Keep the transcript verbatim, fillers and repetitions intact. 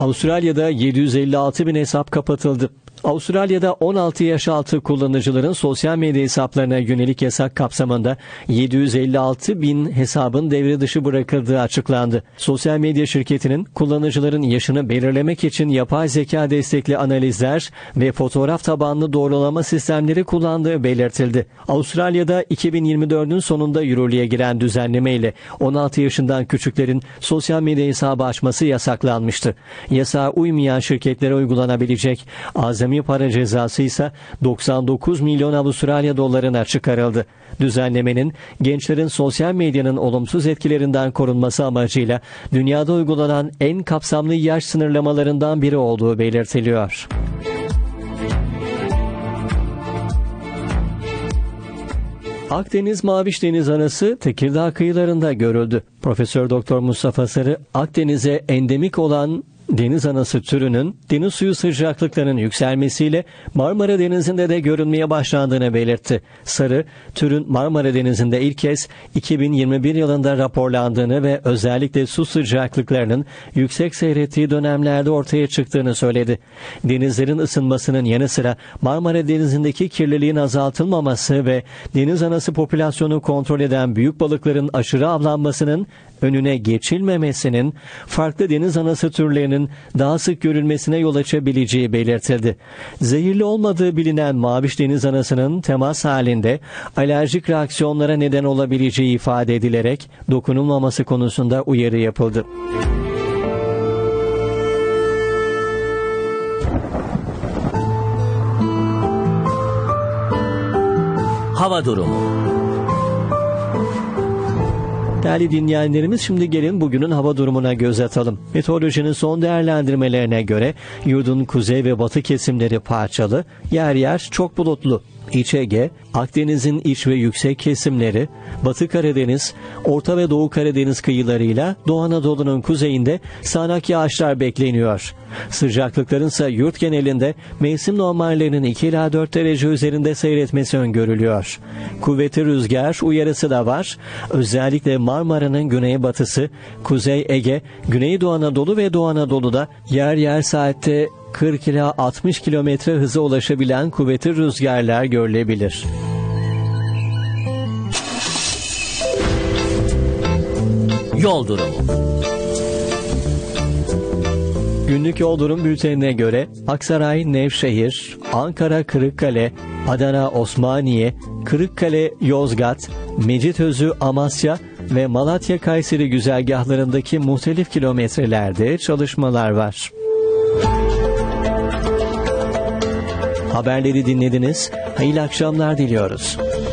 Avustralya'da yedi yüz elli altı bin hesap kapatıldı. Avustralya'da on altı yaş altı kullanıcıların sosyal medya hesaplarına yönelik yasak kapsamında yedi yüz elli altı bin hesabın devre dışı bırakıldığı açıklandı. Sosyal medya şirketinin kullanıcıların yaşını belirlemek için yapay zeka destekli analizler ve fotoğraf tabanlı doğrulama sistemleri kullandığı belirtildi. Avustralya'da iki bin yirmi dördün sonunda yürürlüğe giren düzenleme ile on altı yaşından küçüklerin sosyal medya hesabı açması yasaklanmıştı. Yasağa uymayan şirketlere uygulanabilecek azami para cezası ise doksan dokuz milyon Avustralya dolarına çıkarıldı. Düzenlemenin gençlerin sosyal medyanın olumsuz etkilerinden korunması amacıyla dünyada uygulanan en kapsamlı yaş sınırlamalarından biri olduğu belirtiliyor. Akdeniz Maviş Deniz anası Tekirdağ kıyılarında görüldü. Profesör Doktor Mustafa Sarı, Akdeniz'e endemik olan deniz anası türünün deniz suyu sıcaklıklarının yükselmesiyle Marmara Denizi'nde de görünmeye başlandığını belirtti. Sarı, türün Marmara Denizi'nde ilk kez iki bin yirmi bir yılında raporlandığını ve özellikle su sıcaklıklarının yüksek seyrettiği dönemlerde ortaya çıktığını söyledi. Denizlerin ısınmasının yanı sıra Marmara Denizi'ndeki kirliliğin azaltılmaması ve deniz anası popülasyonu kontrol eden büyük balıkların aşırı avlanmasının önüne geçilmemesinin farklı deniz anası türlerinin daha sık görülmesine yol açabileceği belirtildi. Zehirli olmadığı bilinen maviş deniz anasının temas halinde alerjik reaksiyonlara neden olabileceği ifade edilerek dokunulmaması konusunda uyarı yapıldı. Hava durumu. Değerli dinleyenlerimiz, şimdi gelin bugünün hava durumuna göz atalım. Meteorolojinin son değerlendirmelerine göre yurdun kuzey ve batı kesimleri parçalı, yer yer çok bulutlu. İç Ege, Akdeniz'in iç ve yüksek kesimleri, Batı Karadeniz, Orta ve Doğu Karadeniz kıyılarıyla Doğu Anadolu'nun kuzeyinde sağanak yağışlar bekleniyor. Sıcaklıkların ise yurt genelinde mevsim normallerinin iki ila dört derece üzerinde seyretmesi öngörülüyor. Kuvvetli rüzgar uyarısı da var. Özellikle Marmara'nın güneybatısı, Kuzey Ege, Güneydoğu Anadolu ve Doğu Anadolu'da yer yer saatte kırk ila altmış kilometre hıza ulaşabilen kuvvetli rüzgarlar görülebilir. Yol durumu. Günlük yol durum bültenine göre Aksaray, Nevşehir, Ankara, Kırıkkale, Adana, Osmaniye, Kırıkkale, Yozgat, Mecitözü, Amasya ve Malatya, Kayseri güzergahlarındaki muhtelif kilometrelerde çalışmalar var. Haberleri dinlediniz. Hayırlı akşamlar diliyoruz.